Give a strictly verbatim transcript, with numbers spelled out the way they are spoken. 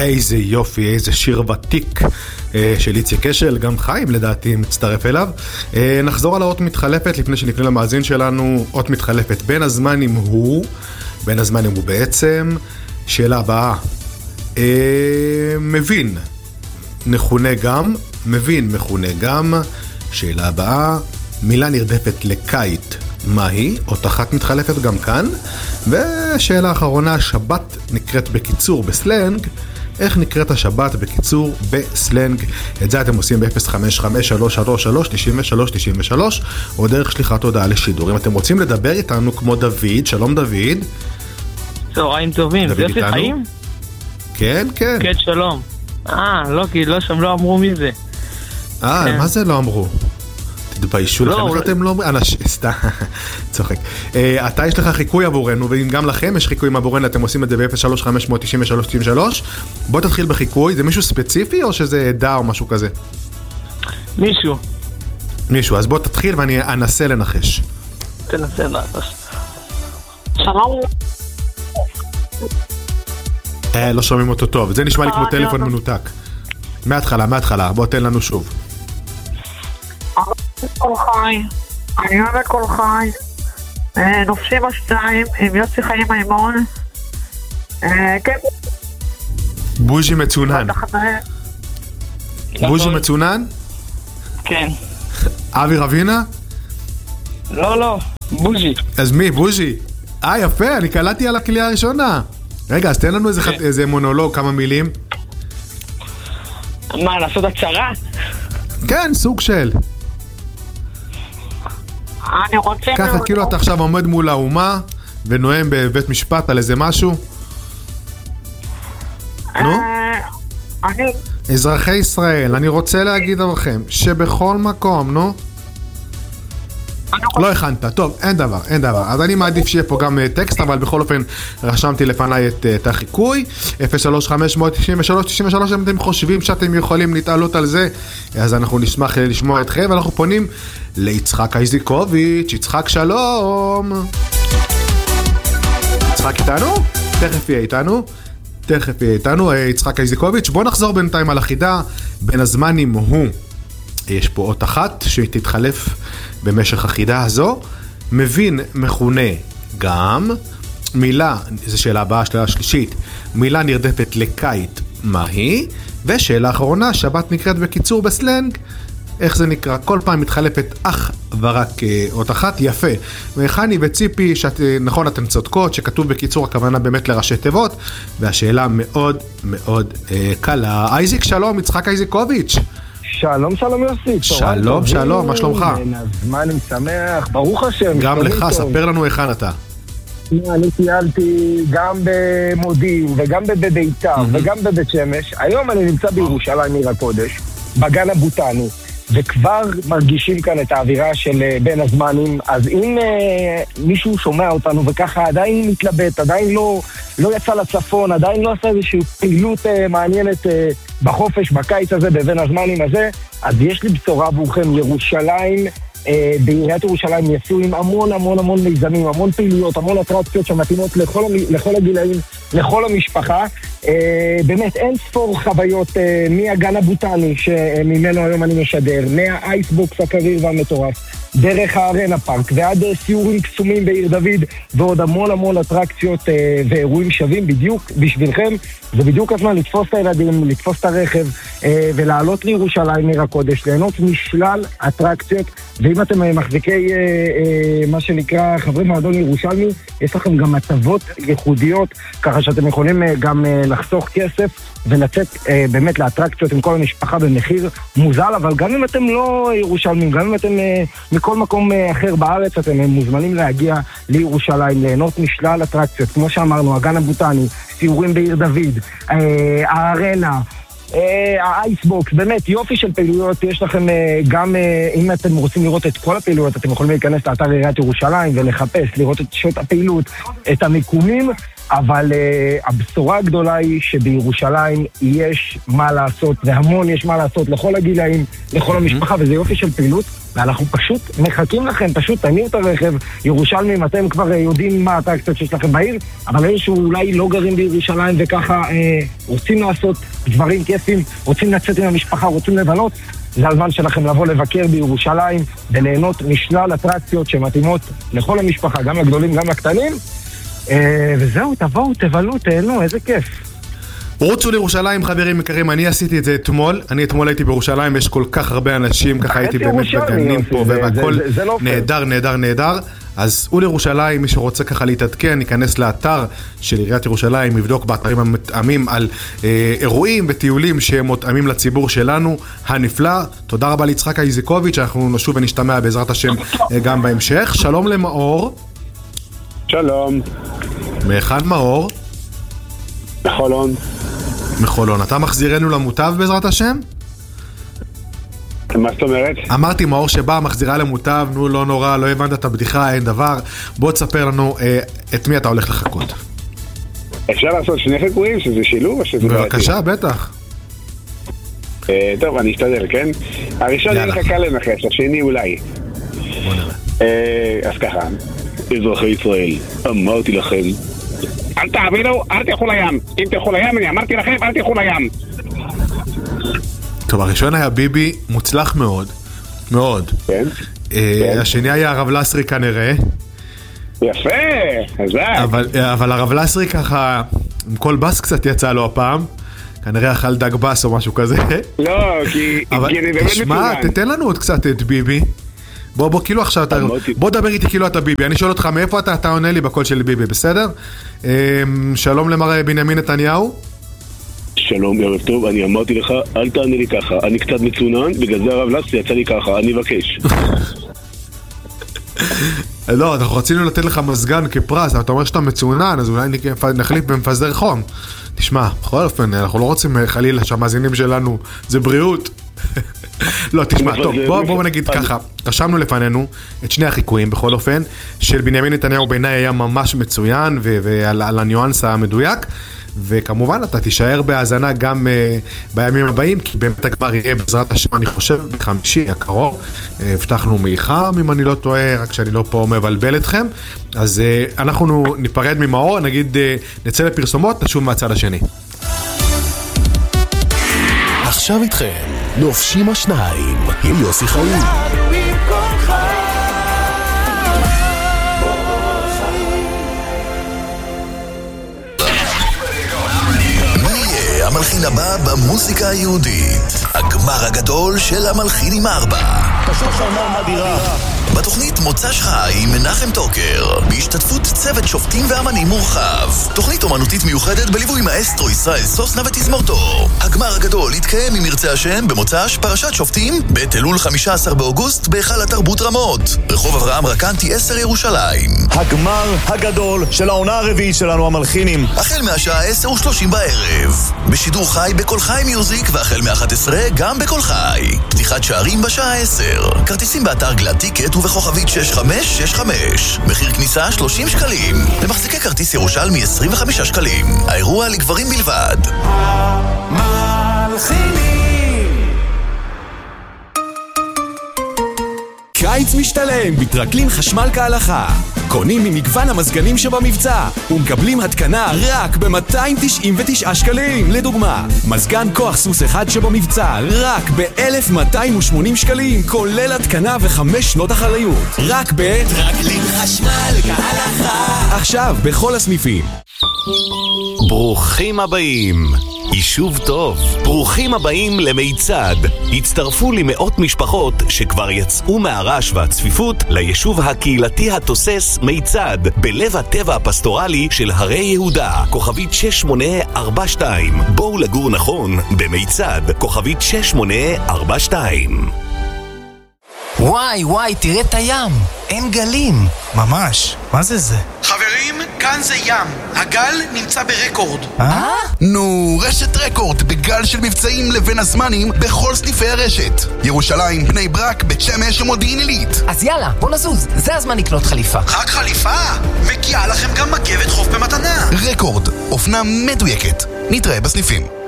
איזה יופי, איזה שיר ותיק של איציק אשל, גם חיים לדעתי מצטרף אליו. נחזור על האות מתחלפת לפני שנפנה למאזין שלנו. אות מתחלפת, בין הזמנים הוא, בין הזמנים הוא בעצם. שאלה הבאה, מבין מכונה גם, מבין מכונה גם. שאלה הבאה, מילה נרדפת לקיט, מהי? אות אחת מתחלפת גם כאן. ושאלה האחרונה, שבת נקראת בקיצור בסלנג, איך נקראת השבת בקיצור בסלנג? את זה אתם עושים ב-אפס חמש חמש שלוש שלוש שלוש תשעים ושלוש תשעים ושלוש או דרך שליחת הודעה לשידור. אם אתם רוצים לדבר איתנו כמו דוד, שלום דוד. צהריים טובים, זה יופי חיים? כן, כן. כן, שלום. אה, לא, כי לא שם לא אמרו מי זה. אה, מה זה לא אמרו? תתביישו לכם, איך אתם לא אומרים? סתם, צוחק. אתה יש לך חיקוי עבורנו, ואם גם לכם יש חיקוי עבורנו, אתם עושים את זה ב-אפס שלוש חמש תשעים ושלוש תשעים ושלוש. בוא תתחיל בחיקוי, זה מישהו ספציפי או שזה עדה או משהו כזה? מישהו. מישהו, אז בוא תתחיל ואני אנסה לנחש. תנסה לנחש. שלום. אה, לא שומעים אותו טוב, זה נשמע לי כמו טלפון מנותק. מההתחלה, מההתחלה, בוא תן לנו שוב. כל חי, אני אוהבת כל חי, נופשים השתיים עם יוסי חיים מימון. כן. בוז'י מצונן. בוז'י מצונן? כן. אבי רבינה? לא, לא, בוז'י. אז מי, בוז'י? אה, יפה, אני קלטתי על הכלייה הראשונה. רגע, אז תן לנו איזה מונולוג, כמה מילים. מה, לעשות הצהרה? כן, סוג של. אני רוצה... ככה, כאילו אתה עכשיו עומד מול האומה ונואם בבית משפט על איזה משהו. נו? אני... אזרחי ישראל, אני רוצה להגיד לכם שבכל מקום, נו? לא הכנת, טוב, אין דבר, אין דבר. אז אני מעדיף שיהיה פה גם טקסט, אבל בכל אופן רשמתי לפניי את החיקוי. אפס שלוש חמש תשעים ושלוש תשעים ושלוש, אם אתם חושבים שאתם יכולים להתעלות על זה, אז אנחנו נשמח לשמוע אתכם, ואנחנו פונים ליצחק איזיקוביץ'. יצחק, שלום. יצחק איתנו? תכף יהיה איתנו. תכף יהיה איתנו, יצחק איזיקוביץ'. בוא נחזור בינתיים על החידה. בין הזמנים הוא, יש פה אות אחת שתתחלף במשך החידה הזו. מבין מכונה גם. מילה, זו שאלה הבאה, שאלה שלישית, מילה נרדפת לקיט, מהי? ושאלה אחרונה, שבת נקראת בקיצור בסלנג, איך זה נקרא? כל פעם מתחלפת אך ורק אות אחת. יפה. וחני וציפי, שאת, נכון, אתן צודקות, שכתוב בקיצור הכוונה באמת לראשי תיבות, והשאלה מאוד מאוד אה, קלה. אייזיק, שלום, יצחק איזיקוביץ'. שלום, שלום יוסי. שלום, שלום, מה שלומך? זמן אני שמח, ברוך השם. גם לך, ספר לנו היכן אתה. אני טיילתי גם במודיעין וגם בביתר וגם בבית שמש. היום אני נמצא בירושלים עיר הקודש, בגן הבוטני, וכבר מרגישים כאן את האווירה של בין הזמנים. אז אם מישהו שומע אותנו וככה עדיין מתלבט, עדיין לא, לא יצא לצפון, עדיין לא עשה איזושהי פעילות מעניינת בחופש, בקיץ הזה, בבין הזמנים הזה, אז יש לי בשורה עבורכם. ירושלים, בעיריית ירושלים יצאו עם המון המון המון מיזמים, המון פעילויות, המון אטרקציות שמתאימות לכל, לכל הגילאים, לכל המשפחה. באמת אין ספור חוויות מהגן הבוטני שממנו היום אני משדר, מהאייסבוקס הקריר והמטורף, דרך הארנה פארק ועד סיורים קסומים בעיר דוד, ועוד המון המון אטרקציות ואירועים שווים בדיוק בשבילכם. זה בדיוק הזמן לתפוס את הילדים, לתפוס את הרכב ולעלות לירושלים עיר הקודש, ליהנות משלל אטרקציות. ואם אתם מחזיקי מה שנקרא חברי מועדון ירושלמי, יש לכם גם הטבות ייחודיות, ככה שאתם יכולים גם לחסוך כסף ולצאת באמת לאטרקציות עם כל המשפחה במחיר מוזל. אבל גם אם אתם לא ירושלמים, גם אם אתם מכל מקום אחר בארץ, אתם מוזמנים להגיע לירושלים, ליהנות משלל אטרקציות, כמו שאמרנו, הגן הבוטני, סיורים בעיר דוד, הארנה, האייסבוקס, באמת יופי של פעילויות. יש לכם גם, אם אתם רוצים לראות את כל הפעילויות, אתם יכולים להיכנס לאתר עיריית ירושלים ולחפש, לראות את שעות הפעילות, את המיקומים, אבל uh, הבשורה הגדולה היא שבירושלים יש מה לעשות, והמון יש מה לעשות לכל הגילאים, לכל המשפחה, וזה יופי של פעילות, ואנחנו פשוט מחכים לכם, פשוט תניעו את הרכב, ירושלמים, אתם כבר uh, יודעים מה האטרקציות שיש לכם בעיר, אבל אלה שאולי לא גרים בירושלים וככה uh, רוצים לעשות דברים כיפים, רוצים לצאת עם המשפחה, רוצים לבלות, זה הזמן שלכם לבוא לבקר בירושלים וליהנות משלל אטרקציות שמתאימות לכל המשפחה, גם לגדולים, גם לקטנים. וזהו, תבואו, תבלו, תהנו, איזה כיף. רוצו לירושלים, חברים יקרים, אני עשיתי את זה אתמול, אני אתמול הייתי בירושלים, יש כל כך הרבה אנשים, ככה הייתי באמת בגנים פה, והכל נהדר, נהדר, נהדר. אז הוא לירושלים, מי שרוצה ככה להתעדכן, ייכנס לאתר של עיריית ירושלים, יבדוק באתרים המתאמים על אה, אירועים וטיולים שהם מותאמים לציבור שלנו הנפלא. תודה רבה ליצחק איזיקוביץ', אנחנו נשוב ונשתמע בעזרת השם אה, גם בהמשך. שלום למאור. שלום. מאחד מאור? מחולון. מחולון. אתה מחזירנו למוטב בעזרת השם? מה זאת אומרת? אמרתי מאור שבא, מחזירה למוטב, נו לא נורא, לא הבנת את הבדיחה, אין דבר. בוא תספר לנו אה, את מי אתה הולך לחכות. אפשר לעשות שני חיקויים, שזה שילוב או שזה... בבקשה, בטח. אה, טוב, אני אשתדל, כן? הראשון יהיה לך קל לנחש, השני אולי. בוא נראה. אה, אז ככה, אזרחי ישראל, אמרתי לכם, אל תעבירו, אל תלכו לים. אם תלכו לים, אני אמרתי לכם, אל תלכו לים. טוב, הראשון היה ביבי, מוצלח מאוד, מאוד. כן. אה, השני היה הרב לסרי כנראה. יפה, חזק. אבל, אבל הרב לסרי ככה, עם כל בס קצת יצא לו הפעם. כנראה אכל דג בס או משהו כזה. לא, כי... אבל תשמע, תתן לנו עוד קצת את ביבי. בוא, בוא, כאילו עכשיו אתה... בוא דבר איתי כאילו אתה ביבי. אני שואל אותך מאיפה אתה, אתה עונה לי בקול של ביבי, בסדר? שלום למר בנימין נתניהו. שלום, ערב טוב, אני אמרתי לך, אל תענה לי ככה, אני קצת מצונן, בגלל זה הרב לסרי יצא לי ככה, אני אבקש. לא, אנחנו רצינו לתת לך מזגן כפרס, אבל אתה אומר שאתה מצונן, אז אולי נחליף במפזר חום. תשמע, בכל אופן, אנחנו לא רוצים חלילה שהמאזינים שלנו, זה בריאות. לא, תשמע, טוב, בוא, בוא נגיד ככה, רשמנו לפנינו את שני החיקויים בכל אופן, של בנימין נתניהו בעיניי היה ממש מצוין, ועל הניואנס המדויק, וכמובן אתה תישאר בהאזנה גם uh, בימים הבאים, כי באמת כבר יהיה בעזרת השם, אני חושב, בחמישי הקרוב, uh, הבטחנו מיחם, אם אני לא טועה, רק שאני לא פה מבלבל אתכם, אז uh, אנחנו ניפרד ממאור, נגיד uh, נצא לפרסומות, נשוב מהצד השני. עכשיו איתכם, נופשים השניים, עם יוסי חיים. המלחין הבא במוזיקה היהודית, הגמר הגדול של המלחין עם ארבע. פשוט שנה מדירה. בתוכנית מוצ"ש חי עם מנחם טוקר, בהשתתפות צוות שופטים ואמנים מורחב. תוכנית אומנותית מיוחדת בליווי מאסטרו ישראל סוסנה ותזמורתו. הגמר הגדול יתקיים אם ירצה השם במוצ"ש פרשת שופטים בתלול חמישה עשר באוגוסט בהיכל התרבות רמות, רחוב אברהם רקנטי עשר ירושלים. הגמר הגדול של העונה הרביעית שלנו המלחינים, החל מהשעה עשר ושלושים בערב, בשידור חי בכל חי מיוזיק, והחל מ-אחת עשרה גם בכל חי. פתיחת שערים בשעה עשר. כרטיסים באתר גלד טיקט ובכוכבית שש חמש שש חמש. מחיר כניסה שלושים שקלים. למחזיקי כרטיס ירושלמי עשרים וחמישה שקלים. האירוע לגברים בלבד. המלחינים. קיץ משתלם בטרקלין חשמל כהלכה. קונים ממגוון המזגנים שבמבצע ומקבלים התקנה רק ב-מאתיים תשעים ותשעה שקלים. לדוגמה, מזגן כוח סוס אחד שבמבצע רק ב-אלף מאתיים ושמונים שקלים, כולל התקנה וחמש שנות אחריות. רק בטרקלין חשמל כהלכה. עכשיו בכל הסניפים. ברוכים הבאים, יישוב טוב. ברוכים הבאים למיצד. הצטרפו למאות משפחות שכבר יצאו מהרעש והצפיפות ליישוב הקהילתי התוסס מיצד, בלב הטבע הפסטורלי של הרי יהודה. כוכבית שש שמונה ארבע שתיים. בואו לגור נכון במיצד. כוכבית שש שמונה ארבע שתיים. וואי וואי, תראה את הים, אין גלים. ממש, מה זה זה? חברים, כאן זה ים. הגל נמצא ברקורד. אה? נו, רשת רקורד בגל של מבצעים לבין הזמנים בכל סניפי הרשת. ירושלים, בני ברק, בית שמש ומודיעין עילית. אז יאללה, בוא נזוז. זה הזמן לקנות חליפה. רק חליפה? מגיעה לכם גם מגבת חוף במתנה. רקורד, אופנה מדויקת. נתראה בסניפים.